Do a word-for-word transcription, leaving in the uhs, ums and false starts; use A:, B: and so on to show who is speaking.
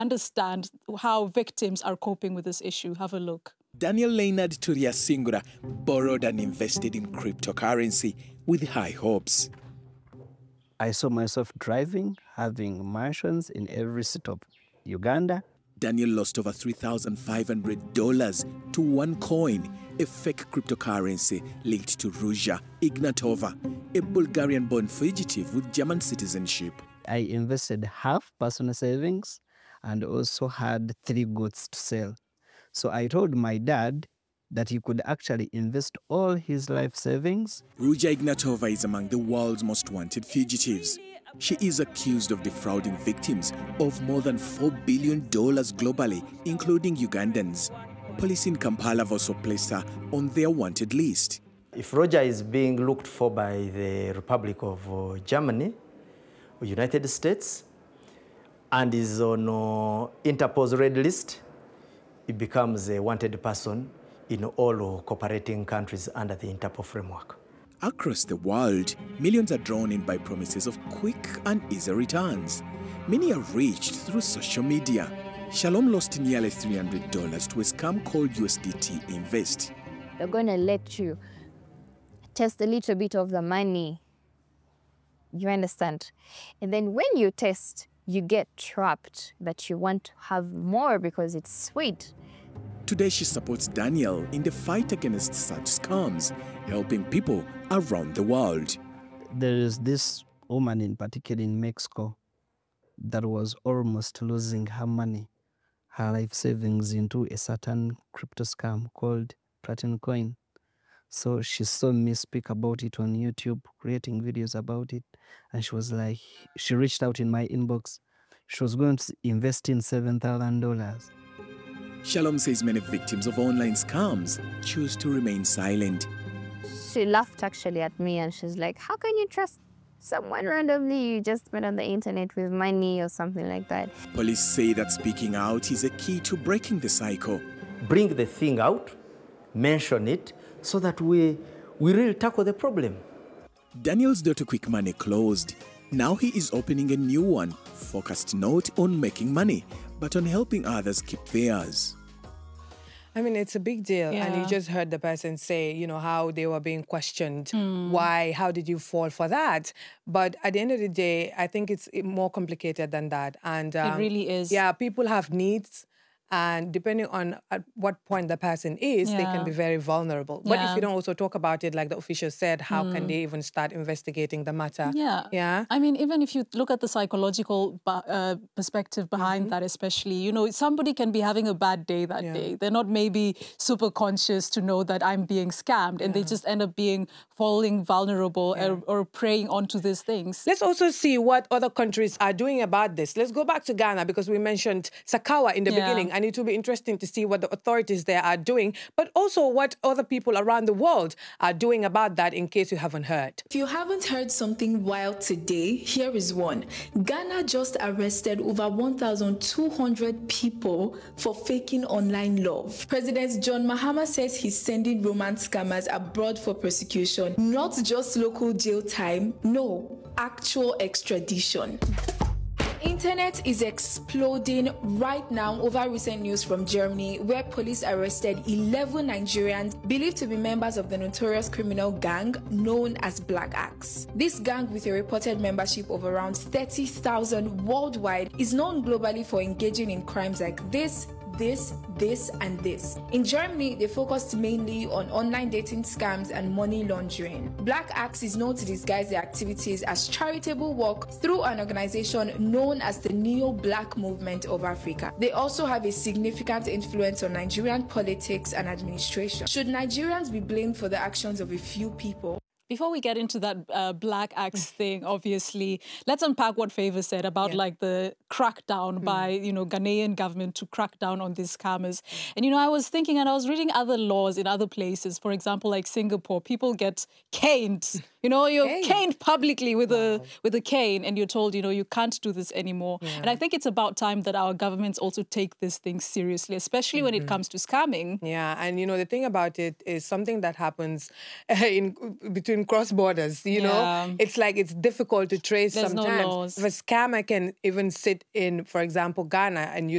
A: understand how victims are coping with this issue. Have a look.
B: Daniel Leonard Turiasingura borrowed and invested in cryptocurrency with high hopes.
C: I saw myself driving, having mansions in every city of Uganda.
B: Daniel lost over three thousand five hundred dollars to OneCoin, a fake cryptocurrency linked to Ruja Ignatova, a Bulgarian-born fugitive with German citizenship.
C: I invested half personal savings and also had three goods to sell. So I told my dad that he could actually invest all his life savings.
B: Ruja Ignatova is among the world's most wanted fugitives. She is accused of defrauding victims of more than four billion dollars globally, including Ugandans. Police in Kampala have also placed her on their wanted list.
D: If Roger is being looked for by the Republic of uh, Germany or United States and is on uh, Interpol's red list, it becomes a wanted person in all cooperating countries under the Interpol framework.
B: Across the world, millions are drawn in by promises of quick and easy returns. Many are reached through social media. Shalom lost nearly three hundred dollars to a scam called U S D T Invest.
E: They're going to let you test a little bit of the money. You understand? And then when you test, you get trapped that you want to have more because it's sweet.
B: Today, she supports Daniel in the fight against such scams, helping people around the world.
C: There is this woman in particular in Mexico that was almost losing her money, her life savings into a certain crypto scam called Platinum Coin. So she saw me speak about it on YouTube, creating videos about it. And she was like, she reached out in my inbox. She was going to invest in seven thousand dollars.
B: Shalom says many victims of online scams choose to remain silent.
E: She laughed actually at me and she's like, how can you trust someone randomly you just met on the internet with money or something like that?
B: Police say that speaking out is a key to breaking the cycle.
D: Bring the thing out, mention it, so that we, we really tackle the problem.
B: Daniel's Daughter Quick Money closed. Now he is opening a new one, focused not on making money, but on helping others keep theirs.
F: I mean, it's a big deal.
A: Yeah.
F: And you just heard the person say, you know, how they were being questioned.
A: Mm.
F: Why? How did you fall for that? But at the end of the day, I think it's more complicated than that. And um,
A: It really is.
F: Yeah, people have needs. And depending on at what point the person is,
A: Yeah.
F: they can be very vulnerable. But
A: Yeah.
F: if you don't also talk about it, like the official said, how
A: Mm.
F: can they even start investigating the matter?
A: Yeah.
F: Yeah.
A: I mean, even if you look at the psychological uh, perspective behind
F: Mm-hmm.
A: that, especially, you know, somebody can be having a bad day that
F: Yeah.
A: day. They're not maybe super conscious to know that I'm being scammed, and they just end up being falling vulnerable
F: Yeah.
A: or, or preying onto these things.
F: Let's also see what other countries are doing about this. Let's go back to Ghana because we mentioned Sakawa in the
A: Yeah.
F: beginning, and it will be interesting to see what the authorities there are doing, but also what other people around the world are doing about that in case you haven't heard.
G: If you haven't heard something wild today, here is one. Ghana just arrested over one thousand two hundred people for faking online love. President John Mahama says he's sending romance scammers abroad for prosecution. Not just local jail time, no, actual extradition. Internet is exploding right now over recent news from Germany, where police arrested eleven Nigerians believed to be members of the notorious criminal gang known as Black Axe. This gang, with a reported membership of around thirty thousand worldwide, is known globally for engaging in crimes like this, this, this, and this. In Germany, they focused mainly on online dating scams and money laundering. Black Axe is known to disguise their activities as charitable work through an organization known as the Neo-Black Movement of Africa. They also have a significant influence on Nigerian politics and administration. Should Nigerians be blamed for the actions of a few people?
A: Before we get into that uh, Black Axe thing, obviously, let's unpack what Favor said about
F: Yeah.
A: like the crackdown mm. by, you know, Ghanaian government to crack down on these scammers. And, you know, I was thinking and I was reading other laws in other places. For example, like Singapore, people get caned. You know, you're
F: Cane.
A: caned publicly with
F: Wow.
A: a with a cane and you're told, you know, you can't do this anymore.
F: Yeah.
A: And I think it's about time that our governments also take this thing seriously, especially mm-hmm. when it comes to scamming.
F: Yeah, and you know, the thing about it is something that happens uh, in between cross borders, you
A: Yeah.
F: know? It's like it's difficult to trace
A: There's no
F: sometimes.
A: laws.
F: If a scammer can even sit in, for example, Ghana, and you